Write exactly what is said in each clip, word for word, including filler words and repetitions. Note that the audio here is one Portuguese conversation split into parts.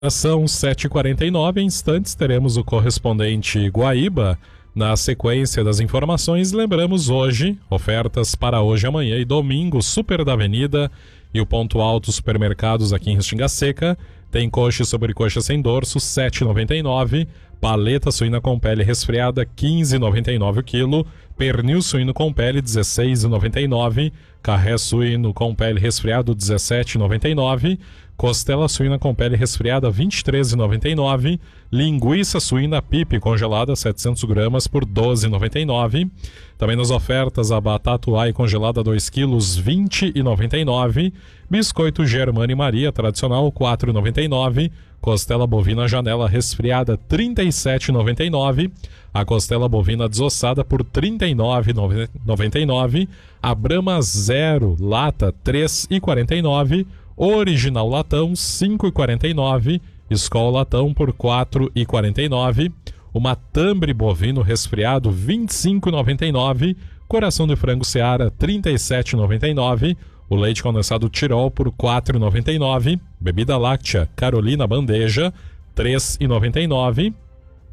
São sete e quarenta e nove, em instantes teremos o correspondente Guaíba. Na sequência das informações, lembramos hoje, ofertas para hoje, amanhã e domingo, Super da Avenida e o Ponto Alto Supermercados aqui em Restinga Seca. Tem coxa e sobrecoxa sem dorso, sete reais e noventa e nove centavos. Paleta suína com pele resfriada, quinze reais e noventa e nove centavos o quilo. Pernil suíno com pele, dezesseis reais e noventa e nove centavos. Carré suíno com pele resfriado, dezessete reais e noventa e nove centavos. Costela suína com pele resfriada, vinte e três reais e noventa e nove centavos. Linguiça suína pipi congelada, setecentos gramas por doze reais e noventa e nove centavos. Também nas ofertas, a batata uai congelada, dois quilos, vinte reais e noventa e nove centavos. Biscoito Germana e Maria tradicional, quatro reais e noventa e nove centavos. Costela bovina janela resfriada, trinta e sete reais e noventa e nove centavos. A costela bovina desossada por trinta e nove reais e noventa e nove centavos. A Brahma Zero lata, três reais e quarenta e nove centavos. Original latão, cinco reais e quarenta e nove centavos. Skol latão por quatro reais e quarenta e nove centavos. O matambre bovino resfriado, vinte e cinco reais e noventa e nove centavos. Coração de frango Seara, trinta e sete reais e noventa e nove centavos. O leite condensado Tirol por quatro reais e noventa e nove centavos. Bebida láctea Carolina Bandeja, três reais e noventa e nove centavos.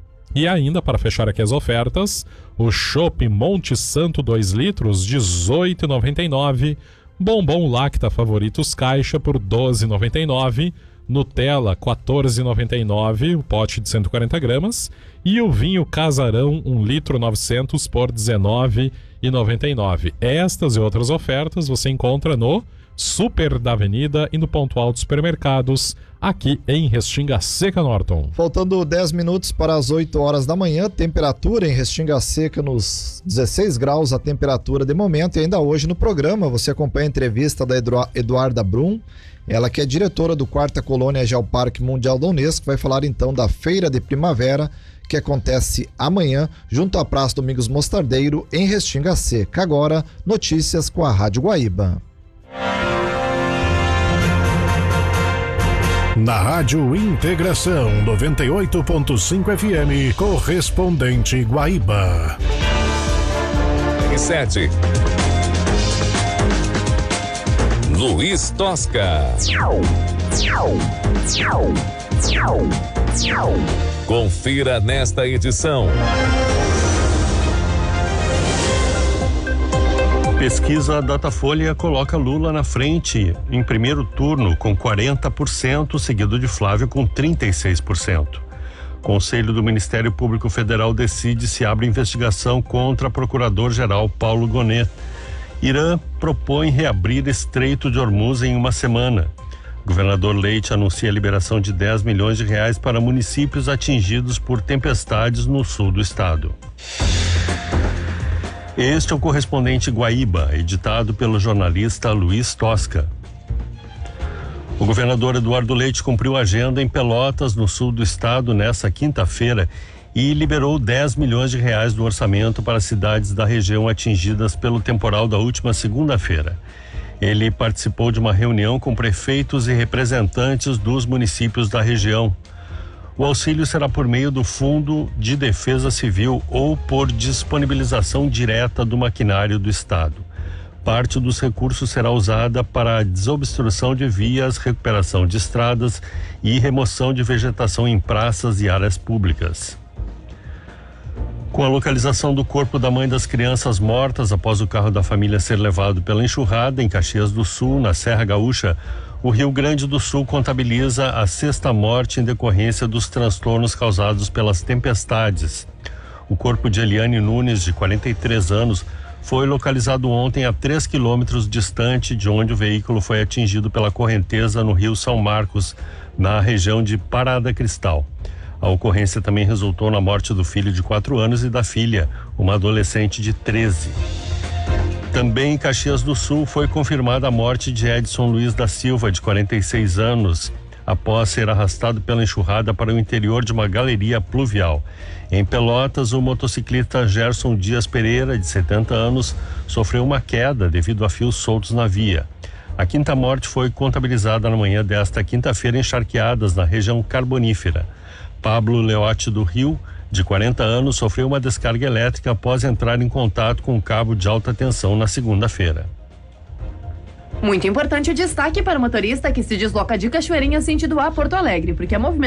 E ainda, para fechar aqui as ofertas, o Chopp Monte Santo dois litros, dezoito reais e noventa e nove centavos. Bombom Lacta Favoritos Caixa por doze reais e noventa e nove centavos. Nutella, quatorze reais e noventa e nove centavos, o pote de cento e quarenta gramas. E o vinho Casarão, um litro novecentos por dezenove reais e noventa e nove centavos. Estas e outras ofertas você encontra no Super da Avenida e no Ponto Alto Supermercados, aqui em Restinga Seca, Norton. Faltando dez minutos para as oito horas da manhã, temperatura em Restinga Seca nos dezesseis graus, a temperatura de momento. E ainda hoje no programa você acompanha a entrevista da Eduarda Brum, ela que é diretora do quarta Colônia Geoparque Mundial da Unesco, vai falar então da Feira de Primavera, que acontece amanhã, junto à Praça Domingos Mostardeiro, em Restinga Seca. Agora, notícias com a Rádio Guaíba. Na Rádio Integração noventa e oito ponto cinco F M, correspondente Guaíba. sete. Luiz Tosca. Confira nesta edição. Pesquisa Datafolha coloca Lula na frente em primeiro turno com quarenta por cento, seguido de Flávio com trinta e seis por cento. Conselho do Ministério Público Federal decide se abre investigação contra Procurador-Geral Paulo Gonet. Irã propõe reabrir Estreito de Hormuz em uma semana. Governador Leite anuncia a liberação de dez milhões de reais para municípios atingidos por tempestades no sul do estado. Este é o correspondente Guaíba, editado pelo jornalista Luiz Tosca. O governador Eduardo Leite cumpriu a agenda em Pelotas, no sul do estado, nesta quinta-feira e liberou dez milhões de reais do orçamento para cidades da região atingidas pelo temporal da última segunda-feira. Ele participou de uma reunião com prefeitos e representantes dos municípios da região. O auxílio será por meio do Fundo de Defesa Civil ou por disponibilização direta do maquinário do Estado. Parte dos recursos será usada para a desobstrução de vias, recuperação de estradas e remoção de vegetação em praças e áreas públicas. Com a localização do corpo da mãe das crianças mortas após o carro da família ser levado pela enxurrada em Caxias do Sul, na Serra Gaúcha, o Rio Grande do Sul contabiliza a sexta morte em decorrência dos transtornos causados pelas tempestades. O corpo de Eliane Nunes, de quarenta e três anos, foi localizado ontem a três quilômetros distante de onde o veículo foi atingido pela correnteza no Rio São Marcos, na região de Parada Cristal. A ocorrência também resultou na morte do filho de quatro anos e da filha, uma adolescente de treze. Também em Caxias do Sul foi confirmada a morte de Edson Luiz da Silva, de quarenta e seis anos, após ser arrastado pela enxurrada para o interior de uma galeria pluvial. Em Pelotas, o motociclista Gerson Dias Pereira, de setenta anos, sofreu uma queda devido a fios soltos na via. A quinta morte foi contabilizada na manhã desta quinta-feira em Charqueadas, na região carbonífera. Pablo Leote do Rio, de quarenta anos, sofreu uma descarga elétrica após entrar em contato com um cabo de alta tensão na segunda-feira. Muito importante o destaque para o motorista que se desloca de Cachoeirinha sentido a Porto Alegre, porque a movimentação